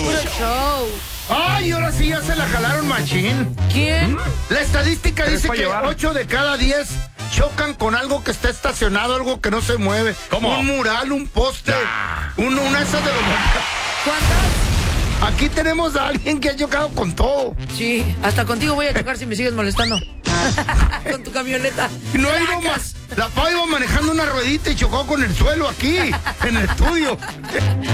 Puro show. Ay, ahora sí ya se la jalaron machín. ¿Quién? La estadística Pero dice es pa' que llevar. 8 de cada 10 chocan con algo que está estacionado, algo que no se mueve. ¿Cómo? Un mural, un poste, una de esas de los... ¿Cuántas? Aquí tenemos a alguien que ha chocado con todo. Sí, hasta contigo voy a chocar si me sigues molestando. Con tu camioneta. Y no ha ido más. La Pau iba manejando una ruedita y chocó con el suelo aquí, en el estudio.